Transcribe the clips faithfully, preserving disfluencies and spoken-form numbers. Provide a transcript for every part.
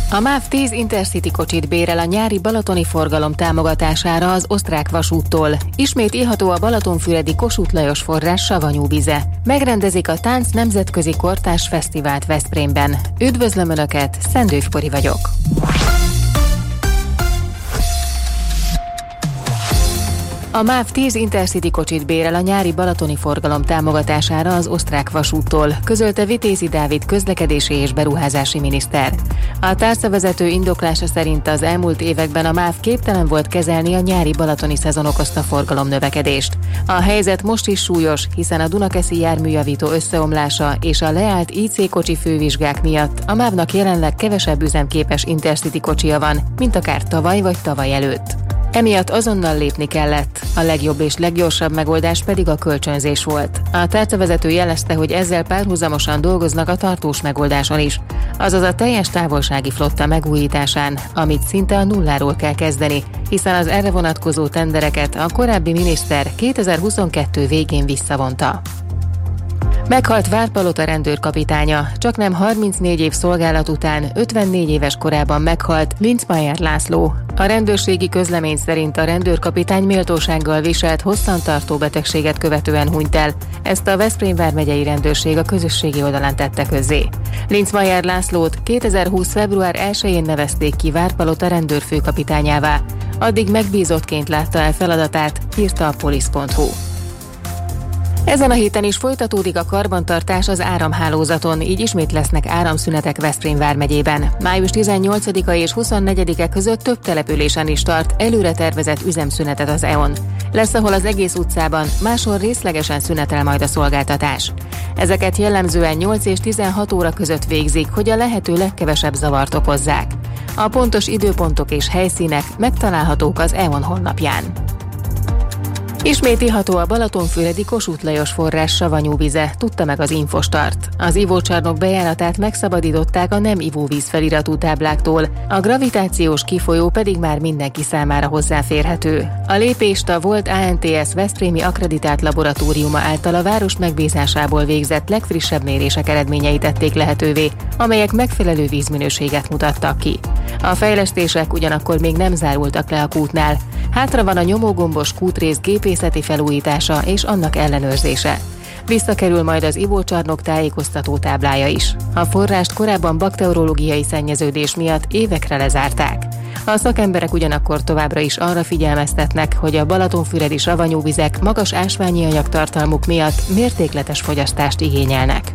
A MÁV tíz Intercity kocsit bérel a nyári balatoni forgalom támogatására az osztrák vasúttól. Ismét írható a balatonfüredi Kossuth Lajos forrás savanyú vize. Megrendezik a Tánc Nemzetközi Kortárs Fesztivált Veszprémben. Üdvözlöm Önöket, Szendőf Pori vagyok. A MÁV tíz Intercity kocsit bérel a nyári balatoni forgalom támogatására az osztrák vasúttól, közölte Vitézi Dávid közlekedési és beruházási miniszter. A tárcavezető indoklása szerint az elmúlt években a MÁV képtelen volt kezelni a nyári balatoni szezon okozta forgalomnövekedést. A helyzet most is súlyos, hiszen a Dunakeszi járműjavító összeomlása és a leállt í cé kocsi fővizsgák miatt a MÁV-nak jelenleg kevesebb üzemképes Intercity kocsia van, mint akár tavaly vagy tavaly előtt. Emiatt azonnal lépni kellett, a legjobb és leggyorsabb megoldás pedig a kölcsönzés volt. A tárcavezető jelezte, hogy ezzel párhuzamosan dolgoznak a tartós megoldáson is, azaz a teljes távolsági flotta megújításán, amit szinte a nulláról kell kezdeni, hiszen az erre vonatkozó tendereket a korábbi miniszter kétezer-huszonkettő végén visszavonta. Meghalt Várpalota rendőrkapitánya, csaknem harmincnégy év szolgálat után ötvennégy éves korában meghalt Linzmeier László. A rendőrségi közlemény szerint a rendőrkapitány méltósággal viselt hosszantartó betegséget követően hunyt el. Ezt a Veszprém vármegyei rendőrség a közösségi oldalán tette közzé. Linzmeier Lászlót kétezer-húsz február elsején nevezték ki Várpalota rendőrfőkapitányává. Addig megbízottként látta el feladatát, írta a polisz pont hu. Ezen a héten is folytatódik a karbantartás az áramhálózaton, így ismét lesznek áramszünetek Veszprém vármegyében. május tizennyolcadika és huszonnegyedike között több településen is tart előre tervezett üzemszünetet az é o en. Lesz, ahol az egész utcában, máshol részlegesen szünetel majd a szolgáltatás. Ezeket jellemzően nyolc és tizenhat óra között végzik, hogy a lehető legkevesebb zavart okozzák. A pontos időpontok és helyszínek megtalálhatók az é o en honlapján. Ismét iható a balatonfüredi Kossuth Lajos forrás savanyú vize, tudta meg az Infostart. Az ivócsarnok bejáratát megszabadították a nem ivóvíz feliratú tábláktól, a gravitációs kifolyó pedig már mindenki számára hozzáférhető. A lépést a volt á en té es veszprémi akkreditált laboratóriuma által a város megbízásából végzett legfrissebb mérések eredményei tették lehetővé, amelyek megfelelő vízminőséget mutattak ki. A fejlesztések ugyanakkor még nem zárultak le a kútnál. Hátra van a nyomógombos kútrész gépészeti felújítása és annak ellenőrzése. Visszakerül majd az ivócsarnok tájékoztató táblája is. A forrást korábban bakteriológiai szennyeződés miatt évekre lezárták. A szakemberek ugyanakkor továbbra is arra figyelmeztetnek, hogy a balatonfüredi savanyúvizek magas ásványi anyagtartalmuk miatt mértékletes fogyasztást igényelnek.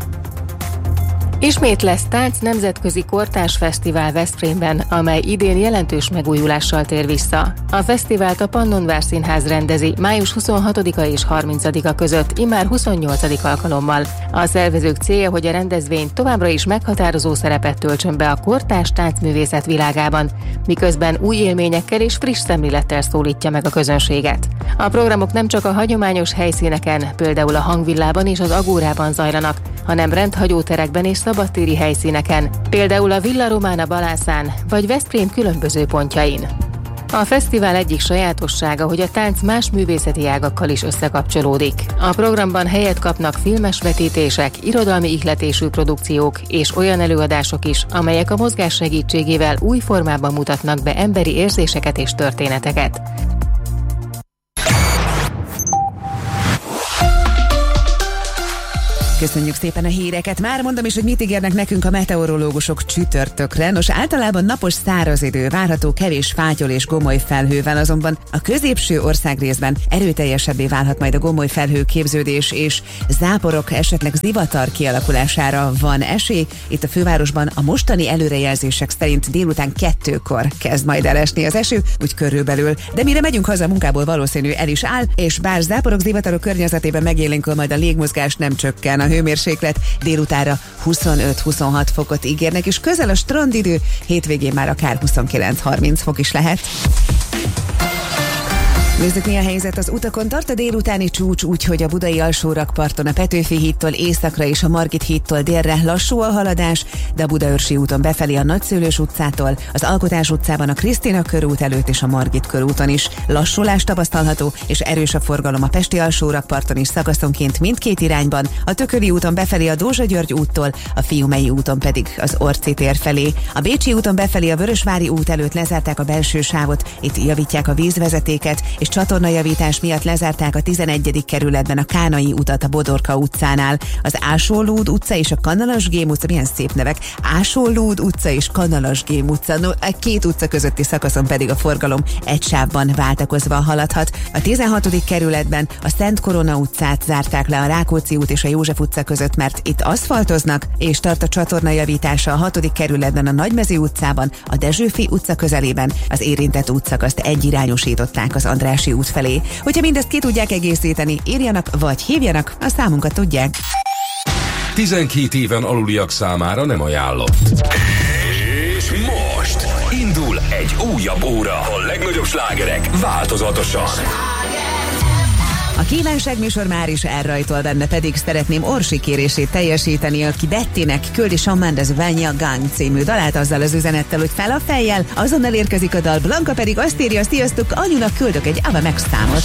Ismét lesz Tánc Nemzetközi Kortárs Fesztivál Veszprémben, amely idén jelentős megújulással tér vissza. A fesztivált a Pannonvár Színház rendezi május huszonhatodika és harmincadika között, immár huszonnyolcadik alkalommal. A szervezők célja, hogy a rendezvény továbbra is meghatározó szerepet töltsön be a kortárs táncművészet világában, miközben új élményekkel és friss szemlélettel szólítja meg a közönséget. A programok nem csak a hagyományos helyszíneken, például a Hangvillában és az Agórában zajlanak, hanem rendhagyó terekben és szabadtéri helyszíneken, például a Villa Romana Balászán vagy Veszprém különböző pontjain. A fesztivál egyik sajátossága, hogy a tánc más művészeti ágakkal is összekapcsolódik. A programban helyet kapnak filmes vetítések, irodalmi ihletésű produkciók és olyan előadások is, amelyek a mozgás segítségével új formában mutatnak be emberi érzéseket és történeteket. Köszönjük szépen a híreket. Már mondom is, hogy mit ígérnek nekünk a meteorológusok csütörtökre. Nos, általában napos száraz idő várható, kevés fátyol és gomoly felhővel, azonban a középső országrészben erőteljesebbé válhat majd a gomoly felhő képződés, és záporok, esetleg zivatar kialakulására van esély. Itt a fővárosban a mostani előrejelzések szerint délután kettőkor kezd majd elesni az eső, úgy körülbelül. De mire megyünk haza a munkából, valószínű el is áll, és bár záporok, zivatarok környezetében megélénkül, majd a légmozgás nem csökken. A hőmérséklet délutára huszonöt-huszonhat fokot ígérnek, és közel a strandidő, hétvégén már akár huszonkilenc-harminc fok is lehet. Nézzük, mi a helyzet az utakon. Tart a délutáni csúcs, úgyhogy a budai alsórakparton a Petőfi hídtól északra és a Margit hídtól délre lassú a haladás, de a Budaörsi úton befelé a Nagyszőlős utcától, az Alkotás utcában a Krisztina körút előtt és a Margit körúton is lassulás tapasztalható, és erős a forgalom a Pesti alsórakparton is szakaszonként mindkét irányban, a Tököli úton befelé a Dózsa György úttól, a Fiumei úton pedig az Orci tér felé. A Bécsi úton befelé a Vörösvári út előtt lezárták a belső sávot, itt javítják a vízvezetéket, és csatornajavítás miatt lezárták a tizenegyedik kerületben a Kánai utat a Bodorka utcánál. Az Ásó-Lúd utca és a Kanalas-Gém utca, milyen szép nevek, Ásó-Lúd utca és Kanalas-Gém utca, no, a két utca közötti szakaszon pedig a forgalom egy sávban váltakozva haladhat. A tizenhatodik kerületben a Szent Korona utcát zárták le a Rákóczi út és a József utca között, mert itt aszfaltoznak, és tart a csatornajavítása a hatodik kerületben a Nagymező utcában, a Dezsőfi utca közelében. Az érintett útszakaszt egyirányosították az Andrássy út felé. Hogyha mindezt ki tudják egészíteni, írjanak vagy hívjanak, a számunkat tudják. tizenkét éven aluliak számára nem ajánlott. És most indul egy újabb óra. A legnagyobb slágerek változatosan. A kívánság műsor már is elrajtol, benne pedig szeretném Orsi kérését teljesíteni, aki Bettinek küldi Shawn Mendes Vanya Gang című dalát azzal az üzenettel, hogy fel a fejjel, azonnal érkezik a dal. Blanka pedig azt írja, sziasztok, anyunak küldök egy Ava Max számot.